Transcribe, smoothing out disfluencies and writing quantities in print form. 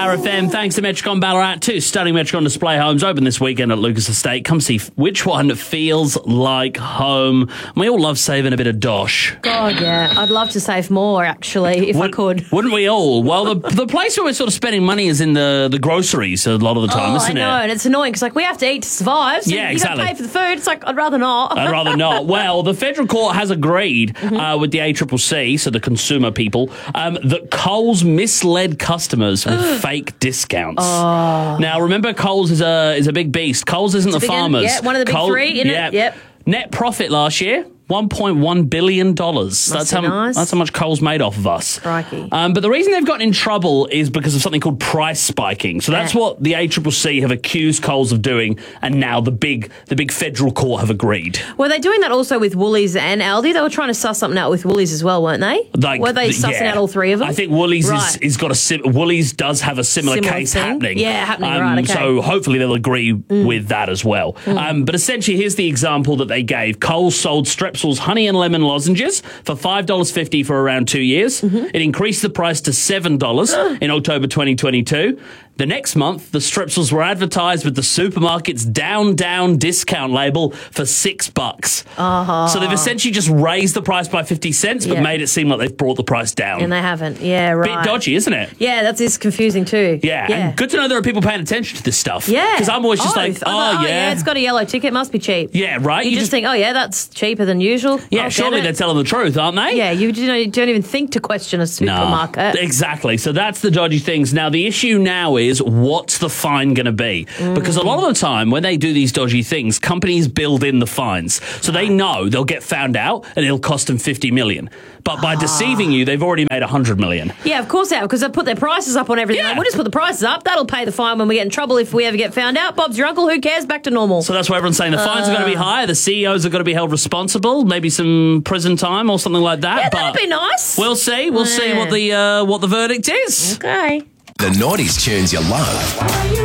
Power FM. Thanks to Metricon Ballarat. 2 stunning Metricon display homes open this weekend at Lucas Estate. Come see which one feels like home. We all love saving a bit of dosh. God, yeah. I'd love to save more, actually, if I could. Wouldn't we all? Well, the place where we're sort of spending money is in the groceries a lot of the time, isn't it? I know, and it's annoying because we have to eat to survive. So Yeah, you got to pay for the food. It's like, I'd rather not. I'd rather not. Well, the federal court has agreed with the ACCC, so the consumer people, that Coles misled customers with fake discounts. Now, remember, Coles is a big beast. Coles isn't the farmers. Yeah, one of the big three, isn't it? Yep. Net profit last year, $1.1 billion. That's how much Coles made off of us. Crikey. But the reason they've gotten in trouble is because of something called price spiking. So that's what the ACCC have accused Coles of doing, and now the big federal court have agreed. Were they doing that also with Woolies and Aldi? They were trying to suss something out with Woolies as well, weren't they? Were they sussing out all three of them? I think Woolies Woolies does have a similar case happening. Yeah, happening, right, okay. So hopefully they'll agree with that as well. But essentially, here's the example that they gave. Coles sold Strepsils honey and lemon lozenges for $5.50 for around 2 years. It increased the price to $7 in October 2022. The next month, the Strepsils were advertised with the supermarket's down discount label for $6. So they've essentially just raised the price by 50 cents, but made it seem like they've brought the price down. And they haven't. Yeah, right. Bit dodgy, isn't it? Yeah, that is confusing too. Yeah, and good to know there are people paying attention to this stuff. Yeah. Because I'm always just yeah, it's got a yellow ticket, must be cheap. Yeah, right. You just think, that's cheaper than usual. Yeah, surely they're telling the truth, aren't they? Yeah, you don't even think to question a supermarket. No, exactly. So that's the dodgy things. Now, the issue now is, what's the fine going to be? Because a lot of the time when they do these dodgy things, companies build in the fines. So they know they'll get found out and it'll cost them $50 million. But by deceiving you, they've already made $100 million. Yeah, of course they have, because they put their prices up on everything. Yeah. Like, we'll just put the prices up. That'll pay the fine when we get in trouble if we ever get found out. Bob's your uncle. Who cares? Back to normal. So that's why everyone's saying the fines are going to be higher. The CEOs are going to be held responsible. Maybe some prison time or something like that. Yeah, that'd be nice. We'll see. We'll see what the verdict is. Okay. The Naughties tunes you love.